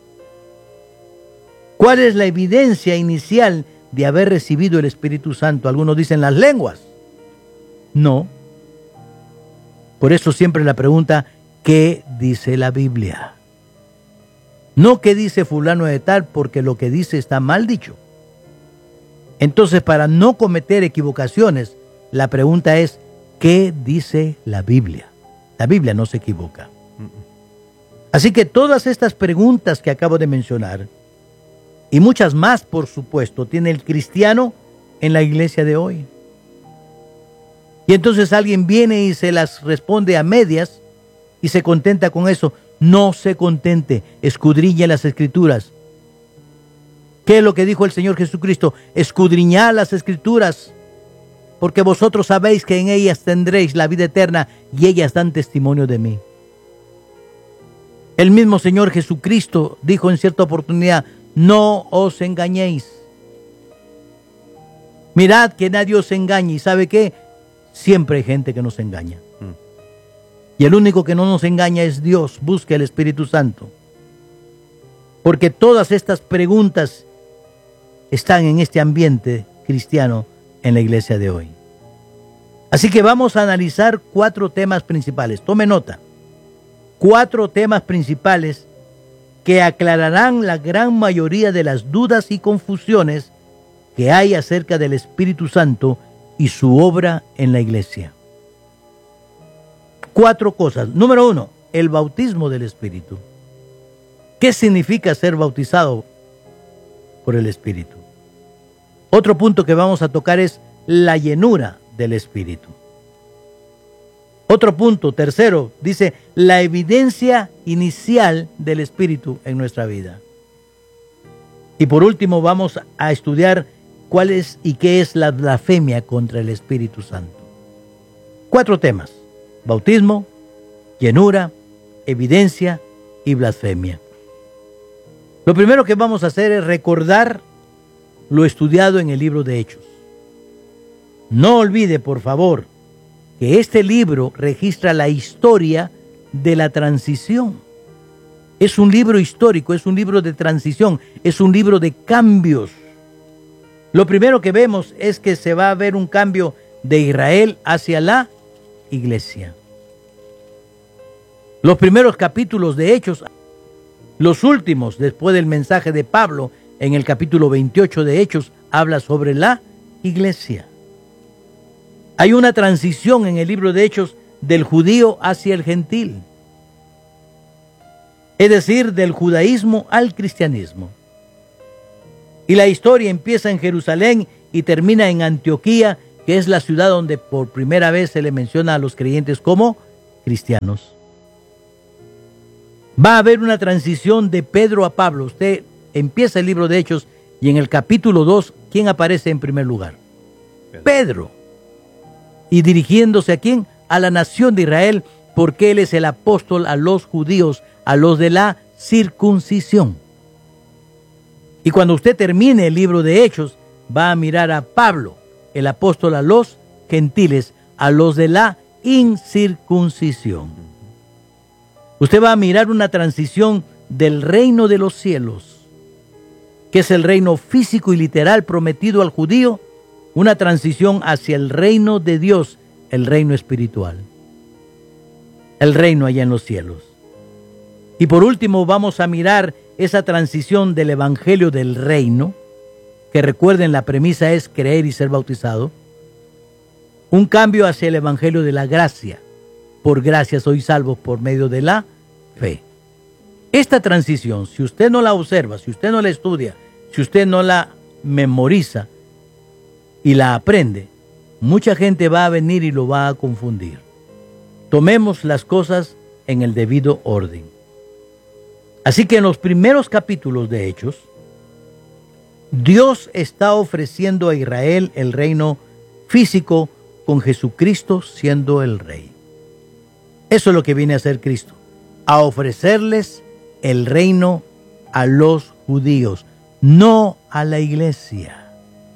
¿Cuál es la evidencia inicial de haber recibido el Espíritu Santo? Algunos dicen las lenguas. No. Por eso siempre la pregunta: ¿qué dice la Biblia? No qué dice fulano de tal, porque lo que dice está mal dicho. Entonces, para no cometer equivocaciones, la pregunta es: ¿qué dice la Biblia? La Biblia no se equivoca. Así que todas estas preguntas que acabo de mencionar, y muchas más, por supuesto, tiene el cristiano en la iglesia de hoy. Y entonces alguien viene y se las responde a medias y se contenta con eso. No se contente, escudriñe las Escrituras. ¿Qué es lo que dijo el Señor Jesucristo? Escudriñad las Escrituras, porque vosotros sabéis que en ellas tendréis la vida eterna, y ellas dan testimonio de mí. El mismo Señor Jesucristo dijo en cierta oportunidad: no os engañéis. Mirad que nadie os engañe. ¿Y sabe qué? Siempre hay gente que nos engaña. Y el único que no nos engaña es Dios. Busque el Espíritu Santo. Porque todas estas preguntas están en este ambiente cristiano en la iglesia de hoy. Así que vamos a analizar 4 temas principales. Tome nota. 4 temas principales que aclararán la gran mayoría de las dudas y confusiones que hay acerca del Espíritu Santo y su obra en la iglesia. 4 cosas. Número 1, el bautismo del Espíritu. ¿Qué significa ser bautizado por el Espíritu? Otro punto que vamos a tocar es la llenura del Espíritu. Otro punto, tercero, dice la evidencia inicial del Espíritu en nuestra vida. Y por último vamos a estudiar cuál es y qué es la blasfemia contra el Espíritu Santo. 4 temas: bautismo, llenura, evidencia y blasfemia. Lo primero que vamos a hacer es recordar lo estudiado en el libro de Hechos. No olvide, por favor, que este libro registra la historia de la transición. Es un libro histórico, es un libro de transición, es un libro de cambios. Lo primero que vemos es que se va a ver un cambio de Israel hacia la iglesia. Los primeros capítulos de Hechos, los últimos después del mensaje de Pablo en el capítulo 28 de Hechos, habla sobre la iglesia. Hay una transición en el libro de Hechos del judío hacia el gentil, es decir, del judaísmo al cristianismo. Y la historia empieza en Jerusalén y termina en Antioquía, que es la ciudad donde por primera vez se le menciona a los creyentes como cristianos. Va a haber una transición de Pedro a Pablo. Usted empieza el libro de Hechos y en el capítulo 2, ¿quién aparece en primer lugar? Pedro. Y dirigiéndose ¿a quién? A la nación de Israel, porque él es el apóstol a los judíos, a los de la circuncisión. Y cuando usted termine el libro de Hechos, va a mirar a Pablo, el apóstol, a los gentiles, a los de la incircuncisión. Usted va a mirar una transición del reino de los cielos, que es el reino físico y literal prometido al judío, una transición hacia el reino de Dios, el reino espiritual, el reino allá en los cielos. Y por último vamos a mirar esa transición del evangelio del reino, que recuerden, la premisa es creer y ser bautizado, un cambio hacia el evangelio de la gracia. Por gracia sois salvos por medio de la fe. Esta transición, si usted no la observa, si usted no la estudia, si usted no la memoriza y la aprende, mucha gente va a venir y lo va a confundir. Tomemos las cosas en el debido orden. Así que en los primeros capítulos de Hechos, Dios está ofreciendo a Israel el reino físico con Jesucristo siendo el rey. Eso es lo que viene a hacer Cristo, a ofrecerles el reino a los judíos, no a la iglesia.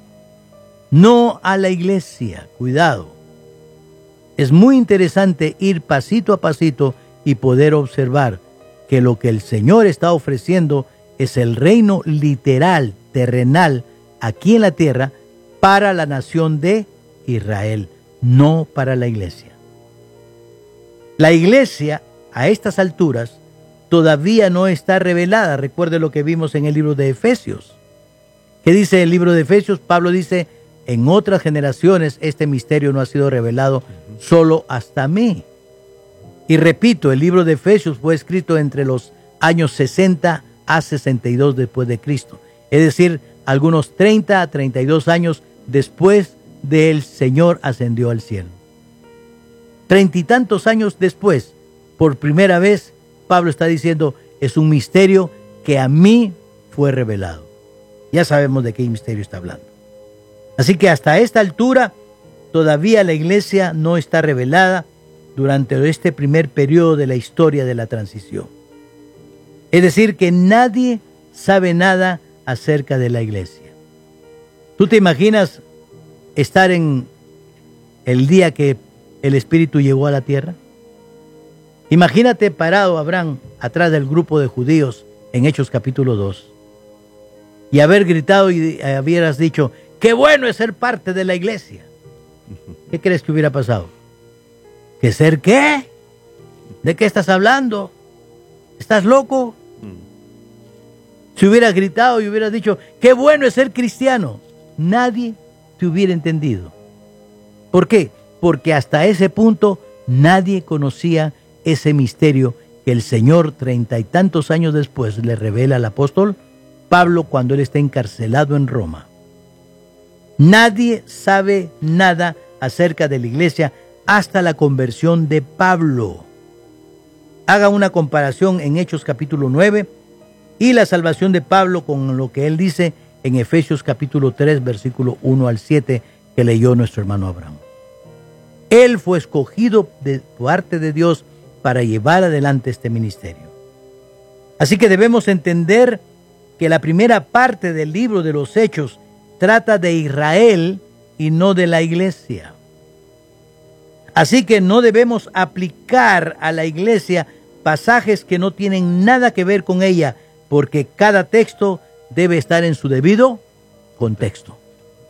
No a la iglesia, cuidado. Es muy interesante ir pasito a pasito y poder observar que lo que el Señor está ofreciendo es el reino literal, terrenal, aquí en la tierra, para la nación de Israel, no para la iglesia. La iglesia, a estas alturas, todavía no está revelada. Recuerde lo que vimos en el libro de Efesios. ¿Qué dice el libro de Efesios? Pablo dice: en otras generaciones este misterio no ha sido revelado solo hasta mí. Y repito, el libro de Efesios fue escrito entre los años 60 a 62 después de Cristo. Es decir, algunos 30 a 32 años después del Señor ascendió al cielo. 30 y tantos años después, por primera vez, Pablo está diciendo, es un misterio que a mí fue revelado. Ya sabemos de qué misterio está hablando. Así que hasta esta altura, todavía la iglesia no está revelada durante este primer periodo de la historia de la transición. Es decir, que nadie sabe nada acerca de la iglesia. ¿Tú te imaginas estar en el día que el Espíritu llegó a la tierra? Imagínate parado, Abraham, atrás del grupo de judíos en Hechos capítulo 2 y haber gritado y hubieras dicho, ¡qué bueno es ser parte de la iglesia! ¿Qué crees que hubiera pasado? ¿Que ser qué? ¿De qué estás hablando? ¿Estás loco? Si hubieras gritado y hubieras dicho, ¡qué bueno es ser cristiano!, nadie te hubiera entendido. ¿Por qué? Porque hasta ese punto nadie conocía ese misterio que el Señor 30 y tantos años después le revela al apóstol Pablo cuando él está encarcelado en Roma. Nadie sabe nada acerca de la iglesia hasta la conversión de Pablo. Haga una comparación en Hechos capítulo 9 y la salvación de Pablo con lo que él dice en Efesios capítulo 3, versículo 1 al 7, que leyó nuestro hermano Abraham. Él fue escogido de parte de Dios para llevar adelante este ministerio. Así que debemos entender que la primera parte del libro de los Hechos trata de Israel y no de la iglesia. Así que no debemos aplicar a la iglesia pasajes que no tienen nada que ver con ella, porque cada texto debe estar en su debido contexto.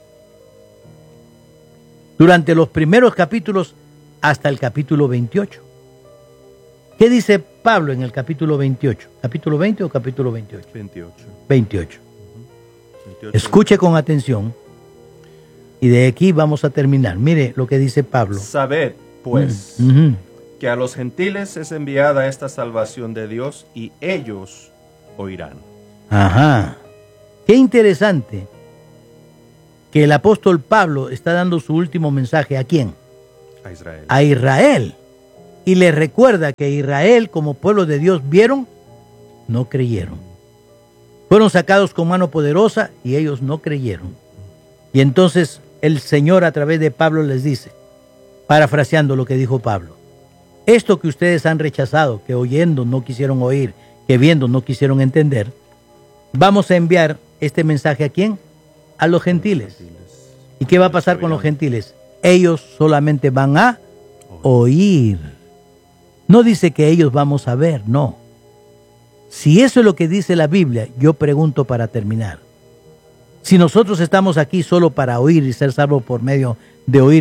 Durante los primeros capítulos hasta el capítulo 28. ¿Qué dice Pablo en el capítulo 28? ¿Capítulo 20 o capítulo 28? 28. 28. Escuche con atención. Y de aquí vamos a terminar. Mire lo que dice Pablo. Sabed, pues, que a los gentiles es enviada esta salvación de Dios y ellos oirán. Ajá. Qué interesante que el apóstol Pablo está dando su último mensaje. ¿A quién? A Israel. A Israel. Y les recuerda que Israel, como pueblo de Dios, ¿vieron? No creyeron. Fueron sacados con mano poderosa y ellos no creyeron. Y entonces el Señor a través de Pablo les dice, parafraseando lo que dijo Pablo, esto que ustedes han rechazado, que oyendo no quisieron oír, que viendo no quisieron entender, vamos a enviar este mensaje a quién? A los gentiles. ¿Y qué va a pasar con los gentiles? Ellos solamente van a oír. No dice que ellos vamos a ver, no. Si eso es lo que dice la Biblia, yo pregunto para terminar. Si nosotros estamos aquí solo para oír y ser salvos por medio de oír